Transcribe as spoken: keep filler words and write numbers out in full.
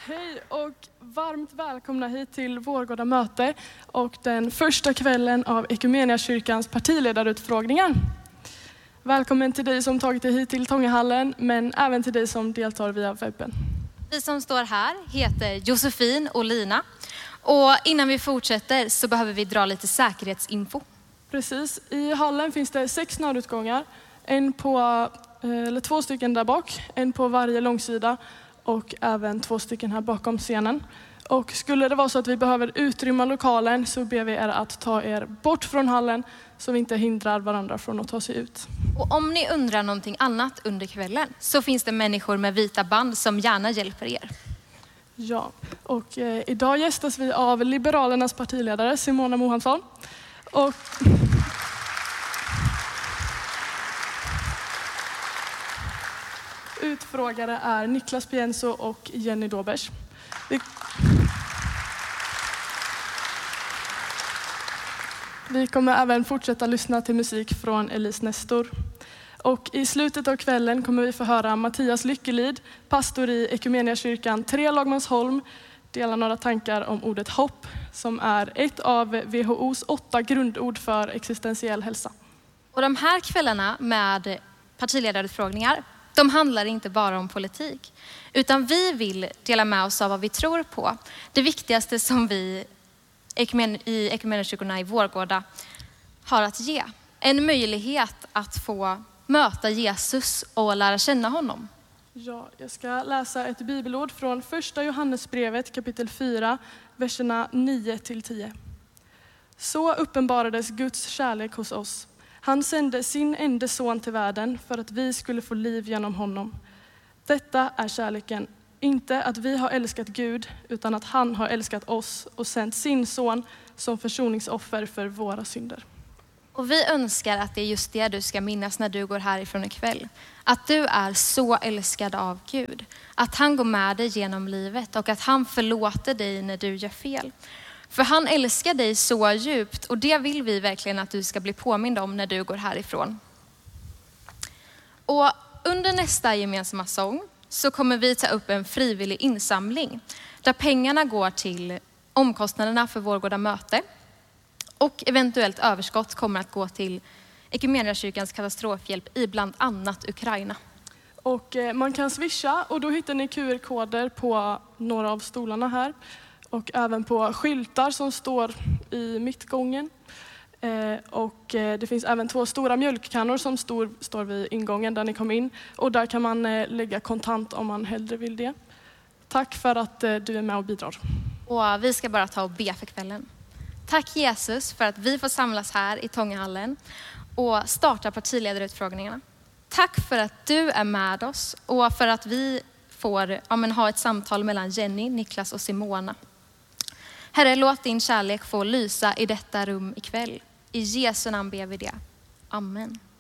Hej och varmt välkomna hit till Vårgårda möte och den första kvällen av Equmeniakyrkans partiledarutfrågningar. Välkommen till dig som tagit dig hit till Tångahallen, men även till dig som deltar via webben. Vi som står här heter Josefin och Lina. Och innan vi fortsätter så behöver vi dra lite säkerhetsinfo. Precis, i hallen finns det sex nödutgångar. En på, eller två stycken där bak, en på varje långsida och även två stycken här bakom scenen. Och skulle det vara så att vi behöver utrymma lokalen så ber vi er att ta er bort från hallen så vi inte hindrar varandra från att ta sig ut. Och om ni undrar någonting annat under kvällen så finns det människor med vita band som gärna hjälper er. Ja, och eh, idag gästas vi av Liberalernas partiledare Simona Mohansson. Och utfrågare är Niklas Pienso och Jenny Dobers. Vi... Vi kommer även fortsätta lyssna till musik från Elise Nestor. Och i slutet av kvällen kommer vi få höra Mattias Lyckelid, pastor i Equmeniakyrkan Tre Lagmansholm, dela några tankar om ordet hopp, som är ett av W H O:s åtta grundord för existentiell hälsa. Och de här kvällarna med partiledarutfrågningar, de handlar inte bara om politik, utan vi vill dela med oss av vad vi tror på. Det viktigaste som vi i Equmeniakyrkorna i Vårgårda har att ge. En möjlighet att få möta Jesus och lära känna honom. Ja, jag ska läsa ett bibelord från första Johannesbrevet kapitel fyra, verserna nio till tio. Så uppenbarades Guds kärlek hos oss. Han sände sin enda son till världen för att vi skulle få liv genom honom. Detta är kärleken. Inte att vi har älskat Gud, utan att han har älskat oss och sänt sin son som försoningsoffer för våra synder. Och vi önskar att det är just det du ska minnas när du går härifrån ikväll. Att du är så älskad av Gud. Att han går med dig genom livet och att han förlåter dig när du gör fel. För han älskar dig så djupt och det vill vi verkligen att du ska bli påmind om när du går härifrån. Och under nästa gemensamma sång så kommer vi ta upp en frivillig insamling där pengarna går till omkostnaderna för Vårgårda möte. Och eventuellt överskott kommer att gå till Equmeniakyrkans katastrofhjälp i bland annat Ukraina. Och man kan swisha och då hittar ni Q R-koder på några av stolarna här. Och även på skyltar som står i mittgången. Och det finns även två stora mjölkkannor som står, står vid ingången där ni kom in. Och där kan man lägga kontant om man hellre vill det. Tack för att du är med och bidrar. Och vi ska bara ta och be för kvällen. Tack Jesus för att vi får samlas här i Tångahallen och starta partiledarutfrågningarna. Tack för att du är med oss och för att vi får ja, men, ha ett samtal mellan Jenny, Niklas och Simona. Herre, låt din kärlek få lysa i detta rum ikväll. I Jesu namn ber vi det. Amen.